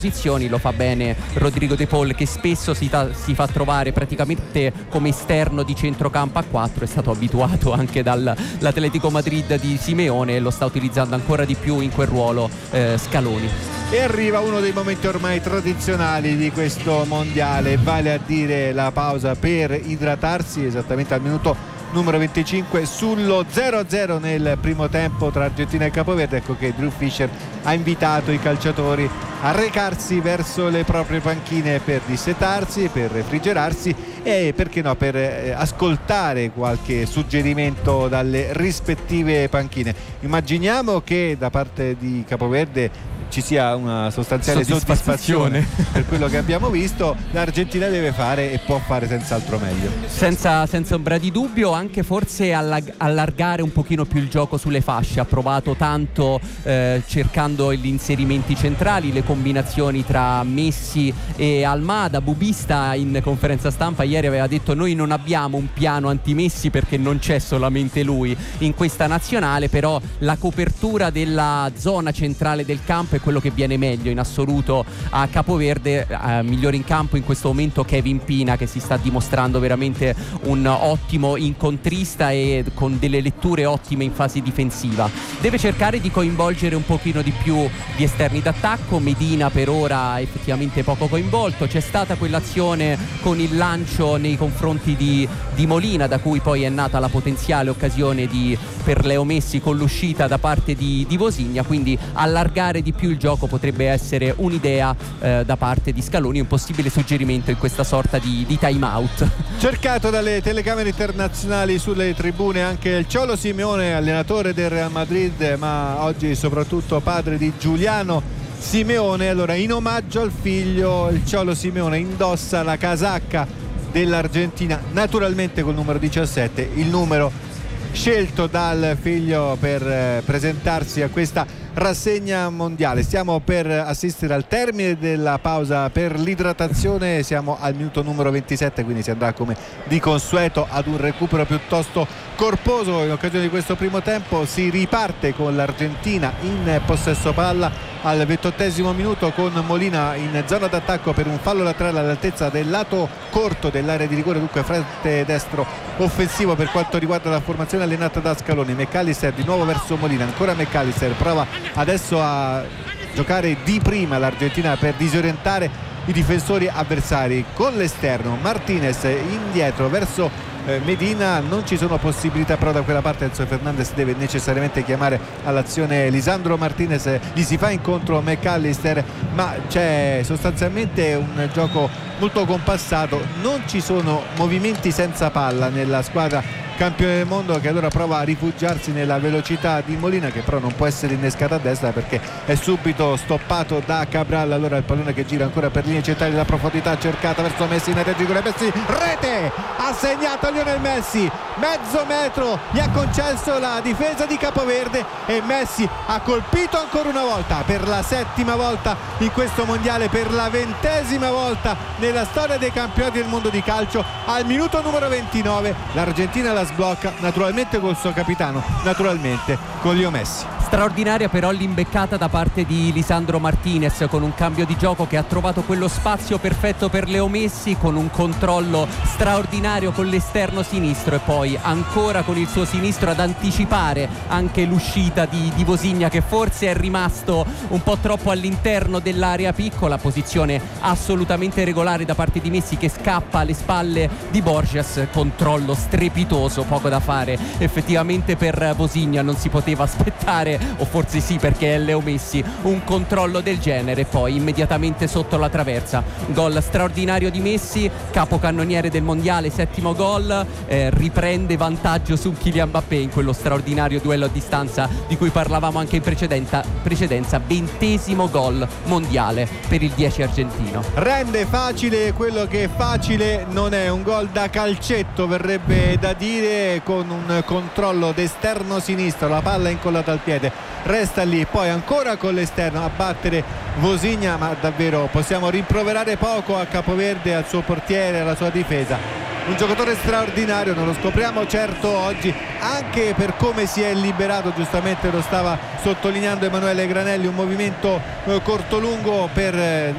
posizioni. Lo fa bene Rodrigo De Paul, che spesso si fa trovare praticamente come esterno di centrocampo a 4. È stato abituato anche dall'Atletico Madrid di Simeone e lo sta utilizzando ancora di più in quel ruolo Scaloni. E arriva uno dei momenti ormai tradizionali di questo mondiale, vale a dire la pausa per idratarsi, esattamente al minuto numero 25, sullo 0-0 nel primo tempo tra Argentina e Capoverde. Ecco che Drew Fisher ha invitato i calciatori a recarsi verso le proprie panchine per dissetarsi, per refrigerarsi e perché no, per ascoltare qualche suggerimento dalle rispettive panchine. Immaginiamo che da parte di Capoverde ci sia una sostanziale soddisfazione per quello che abbiamo visto. L'Argentina deve fare e può fare senz'altro meglio, senza ombra di dubbio, anche forse allargare un pochino più il gioco sulle fasce. Ha provato tanto cercando gli inserimenti centrali, le combinazioni tra Messi e Almada. Bubista in conferenza stampa ieri aveva detto: noi non abbiamo un piano anti-Messi perché non c'è solamente lui in questa nazionale, però la copertura della zona centrale del campo è quello che viene meglio in assoluto a Capoverde. Migliore in campo in questo momento Kevin Pina, che si sta dimostrando veramente un ottimo incontrista e con delle letture ottime in fase difensiva. Deve cercare di coinvolgere un pochino di più gli esterni d'attacco. Medina per ora effettivamente poco coinvolto. C'è stata quell'azione con il lancio nei confronti di Molina, da cui poi è nata la potenziale occasione per Leo Messi con l'uscita da parte di Vosinha, quindi allargare di più il gioco potrebbe essere un'idea da parte di Scaloni, un possibile suggerimento in questa sorta di time out. Cercato dalle telecamere internazionali sulle tribune anche il Cholo Simeone, allenatore del Real Madrid, ma oggi soprattutto padre di Giuliano Simeone. Allora, in omaggio al figlio, il Cholo Simeone indossa la casacca dell'Argentina, naturalmente col numero 17, il numero scelto dal figlio per presentarsi a questa rassegna mondiale. Stiamo per assistere al termine della pausa per l'idratazione, siamo al minuto numero 27, quindi si andrà come di consueto ad un recupero piuttosto corposo. In occasione di questo primo tempo si riparte con l'Argentina in possesso palla al 28esimo minuto, con Molina in zona d'attacco per un fallo laterale all'altezza del lato corto dell'area di rigore, dunque fronte destro offensivo per quanto riguarda la formazione allenata da Scaloni. McAllister di nuovo verso Molina, ancora McAllister, prova adesso a giocare di prima l'Argentina per disorientare i difensori avversari con l'esterno. Martinez indietro verso Medina, non ci sono possibilità però da quella parte. Enzo Fernandez deve necessariamente chiamare all'azione Lisandro Martinez, gli si fa incontro McAllister, ma c'è sostanzialmente un gioco molto compassato, non ci sono movimenti senza palla nella squadra campione del mondo, che allora prova a rifugiarsi nella velocità di Molina, che però non può essere innescata a destra perché è subito stoppato da Cabral. Allora il pallone che gira ancora per linee centrali, la profondità cercata verso Messi in area di rigore. Messi, rete, ha segnato Lionel Messi, mezzo metro gli ha concesso la difesa di Capoverde e Messi ha colpito ancora una volta, per la 7ª volta in questo mondiale, per la 20ª volta nella storia dei campionati del mondo di calcio. Al minuto numero 29 l'Argentina la sblocca, naturalmente col suo capitano, naturalmente con Leo Messi. Straordinaria però l'imbeccata da parte di Lisandro Martinez, con un cambio di gioco che ha trovato quello spazio perfetto per Leo Messi, con un controllo straordinario con l'esterno sinistro e poi ancora con il suo sinistro ad anticipare anche l'uscita di Vosinha, che forse è rimasto un po' troppo all'interno dell'area piccola. Posizione assolutamente regolare da parte di Messi, che scappa alle spalle di Borges. Controllo strepitoso, poco da fare effettivamente per Vosinha, non si poteva aspettare, o forse sì perché è Leo Messi, un controllo del genere. Poi immediatamente sotto la traversa, gol straordinario di Messi, capocannoniere del mondiale, 7° gol, riprende vantaggio su Kylian Mbappé in quello straordinario duello a distanza di cui parlavamo anche in precedenza. 20° gol mondiale per il 10 argentino. Rende facile quello che facile non è, un gol da calcetto verrebbe da dire, con un controllo d'esterno sinistro, la palla è incollata al piede, resta lì, poi ancora con l'esterno a battere Vosinha, ma davvero possiamo rimproverare poco a Capoverde, al suo portiere, alla sua difesa. Un giocatore straordinario, non lo scopriamo certo oggi anche per come si è liberato, giustamente lo stava sottolineando Emanuele Granelli, un movimento corto-lungo per